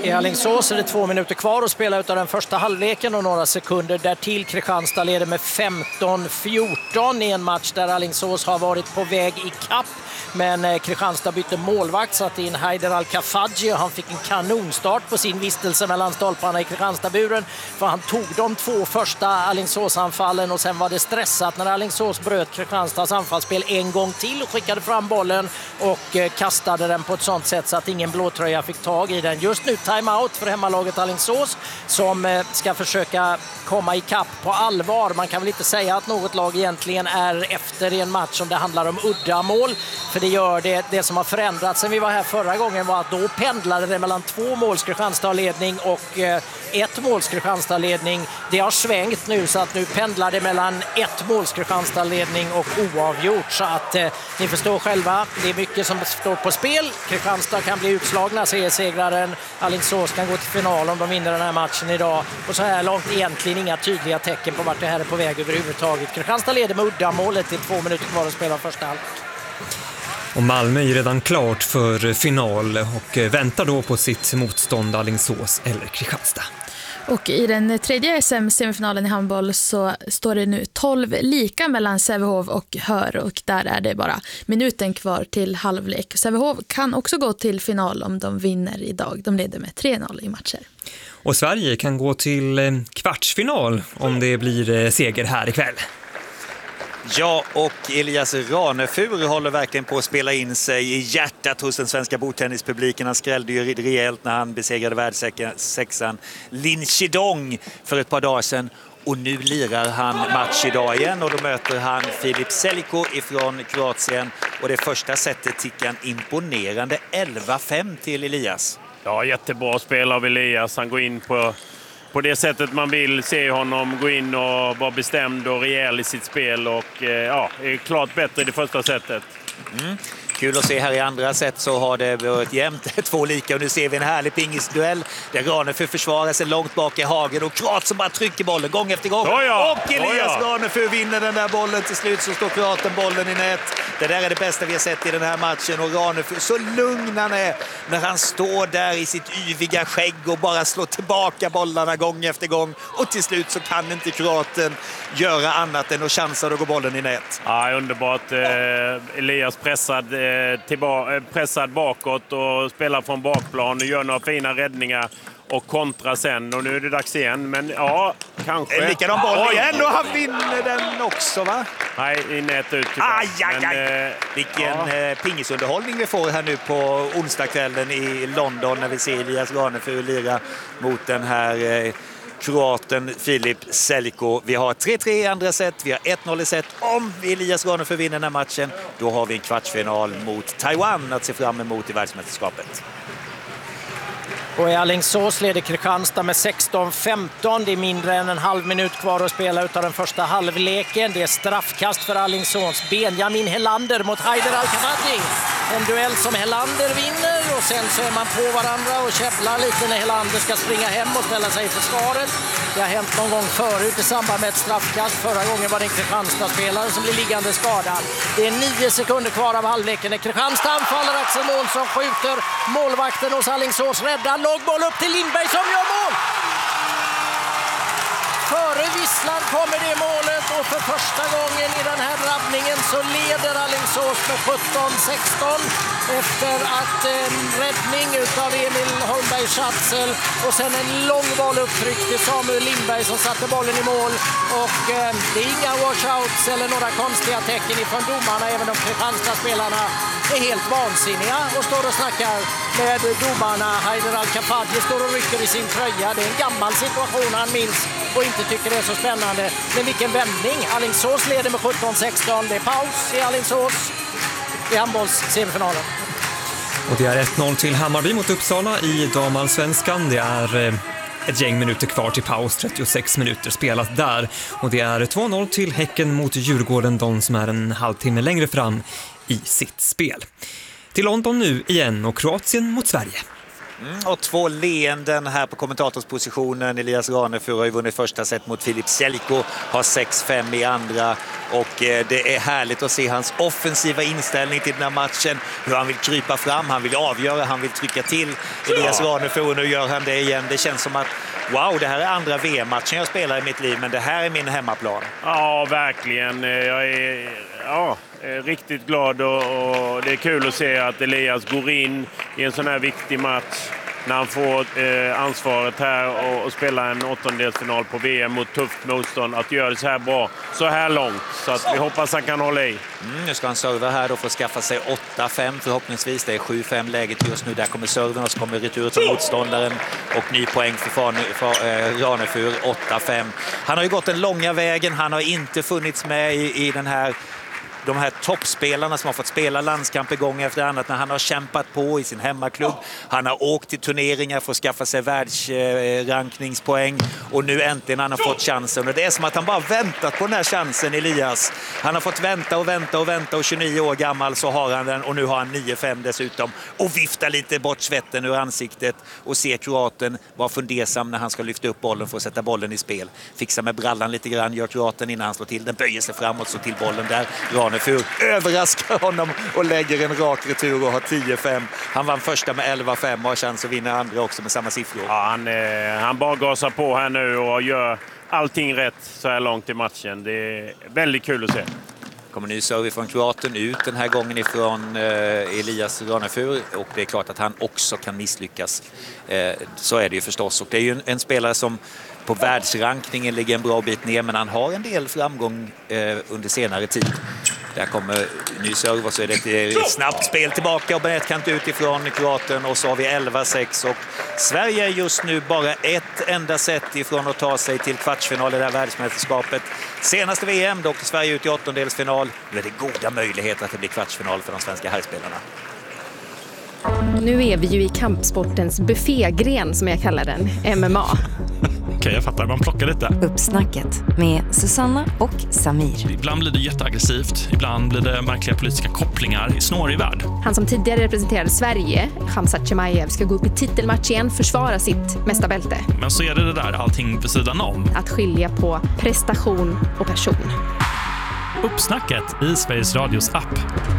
I Alingsås är det 2 minuter kvar att spela utav den första halvleken och några sekunder därtill. Kristianstad leder med 15-14 i en match där Alingsås har varit på väg i kapp. Men Kristianstad bytte målvakt, satt in Haider Al-Kafaji och han fick en kanonstart på sin vistelse mellan stolparna i Kristianstadburen. För han tog de 2 första Alingsås-anfallen och sen var det stressat när Alingsås bröt Kristianstads anfallsspel en gång till och skickade fram bollen och kastade den på ett sånt sätt så att ingen blåtröja fick tag i den. Just nu timeout för hemmalaget Alingsås som ska försöka komma i kapp på allvar. Man kan väl inte säga att något lag egentligen är efter i en match om det handlar om uddamål. För det gör det som har förändrats sen vi var här förra gången var att då pendlade det mellan 2 måls Kristianstad-ledning och 1 måls Kristianstad-ledning. Det har svängt nu så att nu pendlar det mellan 1 måls Kristianstad-ledning och oavgjort. Så att ni förstår själva, det är mycket som står på spel. Kristianstad kan bli utslagna, seriesegraren. Alingsås kan gå till final om de vinner den här matchen idag. Och så här långt egentligen inga tydliga tecken på vart det här är på väg överhuvudtaget. Kristianstad leder med uddamålet till 2 minuter kvar att spela första halvlek. Och Malmö är redan klart för final och väntar då på sitt motstånd Alingsås eller Kristianstad. Och i den tredje SM-semifinalen i handboll så står det nu 12 lika mellan Sävehof och Hör och där är det bara minuten kvar till halvlek. Sävehof kan också gå till final om de vinner idag. De leder med 3-0 i matcher. Och Sverige kan gå till kvartsfinal om det blir seger här ikväll. Ja, och Elias Ranefur håller verkligen på att spela in sig i hjärtat hos den svenska bordtennispubliken. Han skrällde ju rejält när han besegrade världssexan Lin Chidong för ett par dagar sedan. Och nu lirar han match idag igen och då möter han Filip Seliko ifrån Kroatien. Och det första sättet tickar en imponerande 11-5 till Elias. Ja, jättebra spel av Elias. Han går in på det sättet man vill se honom gå in och vara bestämd och rejäl i sitt spel och är klart bättre i det första sättet. Kul att se här i andra set så har det varit jämnt 2 lika och nu ser vi en härlig pingisduell där Ranefur försvarar sig långt bak i hagen och Kroat som bara trycker bollen gång efter gång. Och Elias Ranefur vinner den där bollen till slut så står Kroaten bollen i nät. Det där är det bästa vi har sett i den här matchen och Ranefur så lugn han är när han står där i sitt yviga skägg och bara slår tillbaka bollarna gång efter gång och till slut så kan inte Kroaten göra annat än att chansa och gå bollen i nät. Ja, underbart. Elias pressad bakåt och spelar från bakplan och gör några fina räddningar och kontra sen och nu är det dags igen men ja, kanske. En likadan boll igen och han vinner den också va? Nej, i nät ut. Vilken pingisunderhållning vi får här nu på onsdagskvällen i London när vi ser Elias Ranefur lira mot den här kroaten Filip Seliko. Vi har 3-3 i andra set, vi har 1-0 i set. Om Elias Ranefur vinner den här matchen, då har vi en kvartsfinal mot Taiwan att se fram emot i världsmästerskapet. Och i Alingsås leder Kristianstad med 16-15. Det är mindre än en halv minut kvar att spela utav den första halvleken. Det är straffkast för Alingsås. Benjamin Helander mot Haider Al-Kafaji. En duell som Helander vinner och sen så är man på varandra och käbblar lite när Helander ska springa hem och ställa sig i försvaret. Det har hänt någon gång förut i samband med ett straffkast. Förra gången var det en Kristianstad-spelare som blev liggande skadad. Det är 9 sekunder kvar av halvleken. När Kristianstad anfaller Axel Månsson skjuter. Målvakten hos Alingsås räddar. Lågboll upp till Lindberg som gör mål! Före visslan kommer det målet och för första gången i den här drabbningen så leder Alingsås med 17-16 efter att en räddning utav Emil Holmberg Schatzel och sen en lång boll upptryckt till Samuel Lindberg som satte bollen i mål och det är inga washouts eller några konstiga tecken ifrån domarna även de Kristianstad-spelarna är helt vansinniga och står och snackar med domarna. Haider Al-Kafaji står och rycker i sin tröja. Det är en gammal situation han minns och inte tycker det är så spännande. Men vilken vändning. Alingsås leder med 17-16. Det är paus i Alingsås i handbollssemifinalen. Och det är 1-0 till Hammarby mot Uppsala i damallsvenskan. Det är ett gäng minuter kvar till paus, 36 minuter spelat där. Och det är 2-0 till Häcken mot Djurgården, de som är en halvtimme längre fram i sitt spel. Till London nu igen och Kroatien mot Sverige. Och 2 leenden här på kommentatorspositionen. Elias Ranefur har ju vunnit första set mot Filip Selko, har 6-5 i andra. Och det är härligt att se hans offensiva inställning till den här matchen. Hur han vill krypa fram, han vill avgöra, han vill trycka till Elias Ranefur, och nu gör han det igen. Det känns som att wow, det här är andra VM-matchen jag spelar i mitt liv, men det här är min hemmaplan. Ja, verkligen. Jag är riktigt glad och det är kul att se att Elias går in i en sån här viktig match när han får ansvaret här och spela en åttondelsfinal på VM mot tufft motstånd, att göra det så här bra, så här långt. Så att vi hoppas han kan hålla i. Nu ska han serva här då för att skaffa sig 8-5 förhoppningsvis. Det är 7-5 läget just nu. Där kommer serven och så kommer retur till motståndaren och ny poäng för Ranefur, 8-5. Han har ju gått den långa vägen. Han har inte funnits med i de här toppspelarna som har fått spela landskamper gång efter annat när han har kämpat på i sin hemmaklubb. Han har åkt till turneringar för att skaffa sig världsrankningspoäng, och nu äntligen han har fått chansen. Och det är som att han bara väntat på den här chansen, Elias. Han har fått vänta och 29 år gammal så har han den, och nu har han 9-5 dessutom. Och viftar lite bort svetten ur ansiktet och ser kroaten vara fundersam när han ska lyfta upp bollen för att sätta bollen i spel. Fixar med brallan lite grann, gör kroaten innan han slår till den, böjer sig framåt, så till bollen där. Ranefur överraskar honom och lägger en rak retur och har 10-5. Han vann första med 11-5 och har chans att vinna andra också med samma siffror. Ja, han bara gasar på här nu och gör allting rätt så här långt i matchen. Det är väldigt kul att se. Kommer ny serve från kroaten ut den här gången ifrån Elias Ranefur, och det är klart att han också kan misslyckas. Så är det ju förstås, och det är ju en spelare som på världsrankningen ligger en bra bit ner, men han har en del framgång under senare tid. Där kommer ny serve och så är det ett snabbt spel tillbaka och Benett kan inte utifrån kroaten, och så har vi 11-6 och Sverige är just nu bara ett enda set ifrån att ta sig till kvartsfinal i det här världsmästerskapet. Senaste VM då åkte Sverige ut i åttondelsfinal. Nu är det goda möjligheter att det blir kvartsfinal för de svenska herrspelarna. Nu är vi ju i kampsportens buffégren som jag kallar den, MMA. Okej, jag fattar. Man plockar lite. Uppsnacket med Susanna och Samir. Ibland blir det jätteaggressivt. Ibland blir det märkliga politiska kopplingar i snårig värld. Han som tidigare representerade Sverige, Khamzat Chimaev, ska gå upp i titelmatch igen, försvara sitt mästarbälte. Men så är det där allting vid sidan om. Att skilja på prestation och person. Uppsnacket i Sveriges Radios app.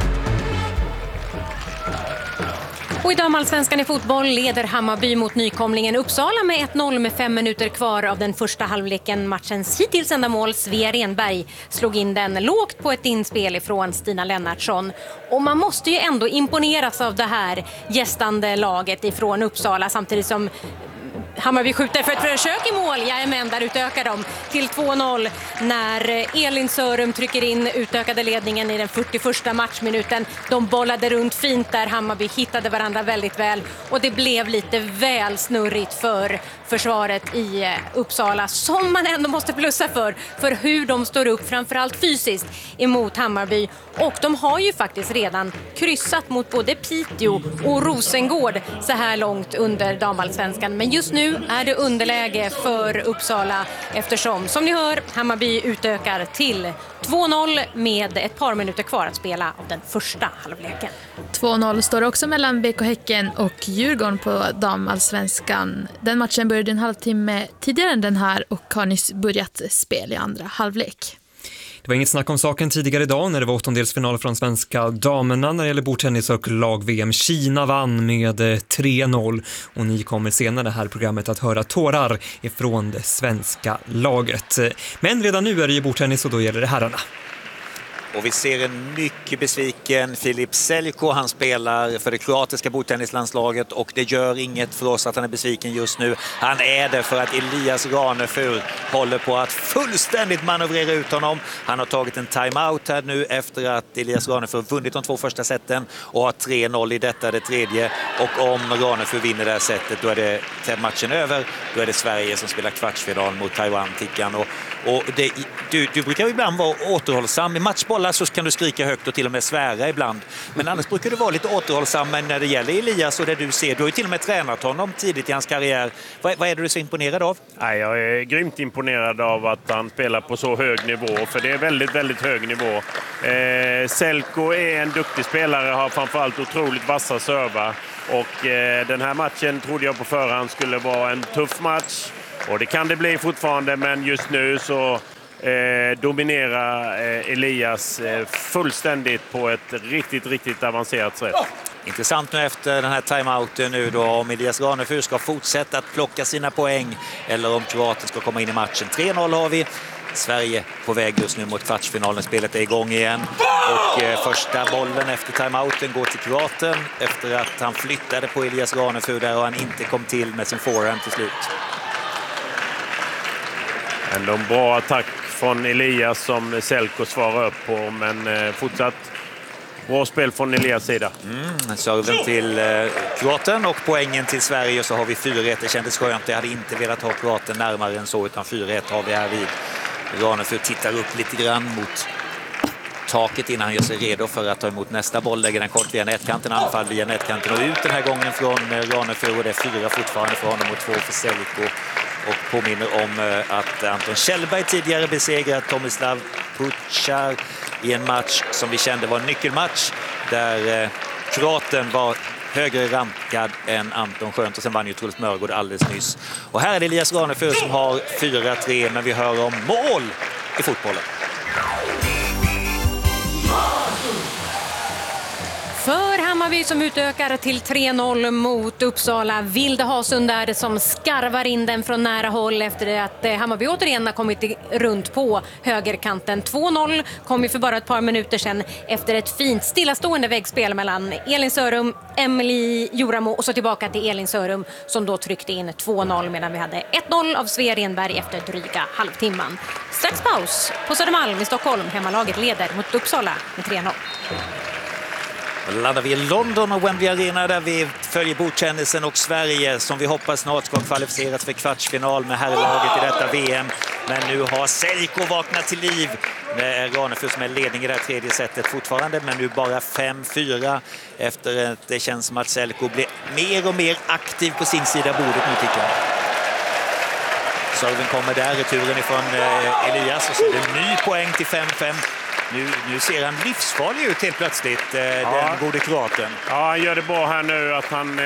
Och i damallsvenskan i fotboll leder Hammarby mot nykomlingen Uppsala med 1-0 med 5 minuter kvar av den första halvleken. Matchens hittills enda mål, Svea Renberg, slog in den lågt på ett inspel ifrån Stina Lennartsson. Och man måste ju ändå imponeras av det här gästande laget ifrån Uppsala, samtidigt som Hammarby skjuter för ett försök i mål. Jajamän, där utökar de till 2-0 när Elin Sörum trycker in utökade ledningen i den 41:a matchminuten. De bollade runt fint där, Hammarby hittade varandra väldigt väl och det blev lite väl snurrigt för försvaret i Uppsala, som man ändå måste plussa för hur de står upp framförallt fysiskt emot Hammarby. Och de har ju faktiskt redan kryssat mot både Piteå och Rosengård så här långt under damallsvenskan. Men just nu är det underläge för Uppsala eftersom, som ni hör, Hammarby utökar till 2-0 med ett par minuter kvar att spela av den första halvleken. 2-0 står också mellan BK Häcken och Djurgården på damallsvenskan. Den matchen började en halvtimme tidigare än den här och har nyss börjat spel i andra halvlek. Det var inget snack om saken tidigare idag när det var åttondelsfinal från svenska damerna när det gäller bordtennis och lag-VM. Kina vann med 3-0 och ni kommer senare här i programmet att höra tårar ifrån det svenska laget. Men redan nu är det ju bordtennis och då gäller det herrarna. Och vi ser en mycket besviken Filip Selko. Han spelar för det kroatiska bordtennislandslaget och det gör inget för oss att han är besviken just nu. Han är det för att Elias Ranefur håller på att fullständigt manövrera ut honom. Han har tagit en timeout här nu efter att Elias Ranefur vunnit de 2 första seten och har 3-0 i detta, det tredje. Och om Ranefur vinner det här setet, då är det matchen över. Då är det Sverige som spelar kvartsfinal mot Taiwan, Tickan. Och det, du brukar ibland vara återhållsam i matchbollar, så kan du skrika högt och till och med svära ibland. Men annars brukar du vara lite återhållsam när det gäller Elias och det du ser. Du har ju till och med tränat honom tidigt i hans karriär. Vad är du så imponerad av? Nej, jag är grymt imponerad av att han spelar på så hög nivå. För det är väldigt, väldigt hög nivå. Selko är en duktig spelare, har framförallt otroligt vassa servar. Och den här matchen trodde jag på förhand skulle vara en tuff match. Och det kan det bli fortfarande, men just nu så dominerar Elias fullständigt på ett riktigt avancerat sätt. Intressant nu efter den här timeouten nu då, om Elias Ranefur ska fortsätta att plocka sina poäng eller om Kroatien ska komma in i matchen. 3-0 har vi. Sverige på väg just nu mot kvartsfinalen. Spelet är igång igen. Och första bollen efter timeouten går till Kroatien efter att han flyttade på Elias Ranefur där och han inte kom till med sin forehand till slut. Ändå en bra attack från Elias som Selko svarar upp på, men fortsatt bra spel från Elias sida. Serven till Kroatien och poängen till Sverige, och så har vi 4-1. Det kändes skönt. Jag hade inte velat ha Kroatien närmare än så, utan 4-1 har vi här vid. Ranefur tittar upp lite grann mot taket innan han gör sig redo för att ta emot nästa boll. Lägger den kort via nätkanten, anfall via nätkanten och ut den här gången från Ranefur, och det är 4 fortfarande för honom och 2 för Selko. Och påminner om att Anton Kjellberg tidigare besegrat Tomislav Puchar i en match som vi kände var en nyckelmatch där kroaten var högre rankad än Anton. Skönt, och sen vann ju Truls Mörgård alldeles nyss. Och här är det Elias Ranefur som har 4-3, men vi hör om mål i fotbollen. För Hammarby som utökar till 3-0 mot Uppsala. Vilde Hasund där som skarvar in den från nära håll efter att Hammarby återigen har kommit runt på högerkanten. 2-0 kom ju för bara ett par minuter sedan efter ett fint stillastående väggspel mellan Elin Sörum, Emily Joramo och så tillbaka till Elin Sörum som då tryckte in 2-0 medan vi hade 1-0 av Svea Renberg efter dryga halvtimman. Strax paus på Södermalm i Stockholm. Hemmalaget leder mot Uppsala med 3-0. Då laddar vi i London och Wembley Arena där vi följer bordkännisen och Sverige som vi hoppas snart ska kvalificeras för kvartsfinal med herrlaget i detta VM. Men nu har Selko vaknat till liv med Ranefur som är ledning i det tredje setet fortfarande, men nu bara 5-4 efter att det känns som att Selko blir mer och mer aktiv på sin sida bordet nu, tycker jag. Serven kommer där, returen ifrån Elias, och så är det en ny poäng till 5-5. Nu ser han livsfarlig ut helt plötsligt, den gode kroaten. Ja, han gör det bra här nu att han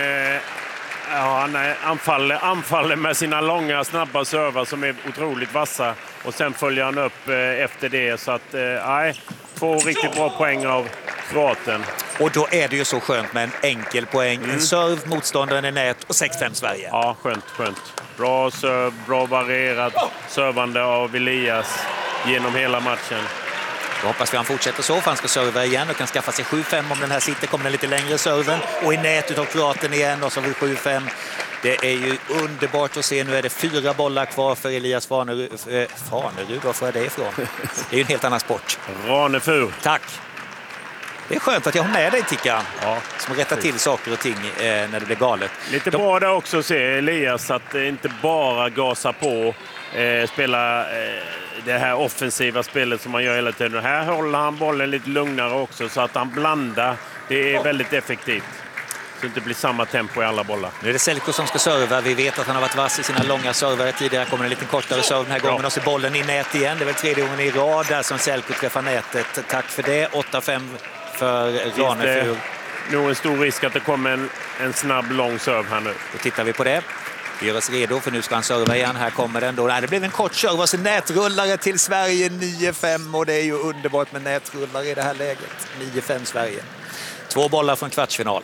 anfaller med sina långa, snabba servar som är otroligt vassa. Och sen följer han upp efter det. Så att, 2 riktigt bra poäng av kroaten. Och då är det ju så skönt med en enkel poäng. En serv, motståndaren i nät och 6-5 Sverige. Ja, skönt. Bra serv, bra varierat servande av Elias genom hela matchen. Då hoppas vi han fortsätter så, för han ska serva igen och kan skaffa sig 7-5 om den här sitter. Kommer den lite längre serven och i nät utav kroaten igen, och så vill 7-5. Det är ju underbart att se. Nu är det 4 bollar kvar för Elias Fanerud. Var får jag det ifrån? Det är ju en helt annan sport. Ranefur. Tack. Det är skönt att jag har med dig, Tickan, som rättar till saker och ting när det blir galet. Lite bra där också att se Elias att inte bara gasa på, spela det här offensiva spelet som man gör hela tiden. Här håller han bollen lite lugnare också så att han blandar. Det är väldigt effektivt. Så det inte blir samma tempo i alla bollar. Nu är det Selko som ska serva. Vi vet att han har varit vass i sina långa servare tidigare. Kommer en lite kortare serv den här gången. Och så bollen i nät igen. Det är väl 3:e gången i rad där som Selko träffar nätet. Tack för det. 8-5 för Ranefur. Det är nog en stor risk att det kommer en snabb, lång serv här nu. Då tittar vi på det. Vi gör oss redo, för nu ska han serva igen. Här kommer den då. Nej, det blev en kort serv. Och så nätrullare till Sverige 9-5. Och det är ju underbart med nätrullare i det här läget. 9-5 Sverige. 2 bollar från kvartsfinal.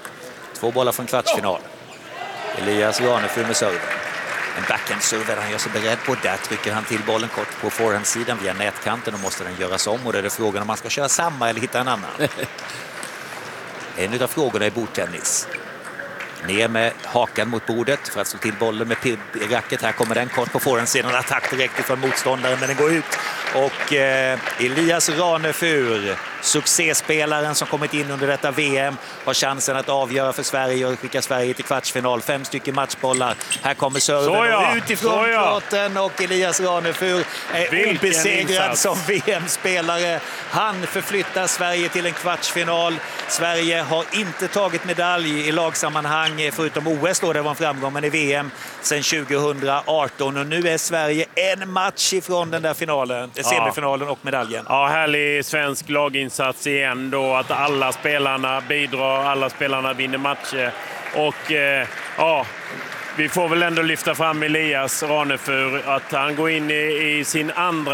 Elias Ranefur med serven. En backhand-server han gör sig beredd på. Där trycker han till bollen kort på forehandsidan via nätkanten. Och måste den göras om. Och då är det frågan om man ska köra samma eller hitta en annan. En av frågorna är bordtennis. Ner med hakan mot bordet för att slå till bollen med racket. Här kommer den kort på forehandsidan. Attack direkt från motståndaren, men den går ut. Och Elias Ranefur, succéspelaren som kommit in under detta VM, har chansen att avgöra för Sverige och skicka Sverige till kvartsfinal. 5 stycken matchbollar. Här kommer serven utifrån plåten och Elias Ranefur är obesegrad som VM-spelare. Han förflyttar Sverige till en kvartsfinal. Sverige har inte tagit medalj i lagsammanhang förutom OS då det var en framgång, men i VM sedan 2018 och nu är Sverige en match ifrån den där finalen, semifinalen och medaljen. Ja, härlig svensk laginsats igen då, att alla spelarna bidrar, alla spelarna vinner matcher och vi får väl ändå lyfta fram Elias Ranefur, att han går in i sin andra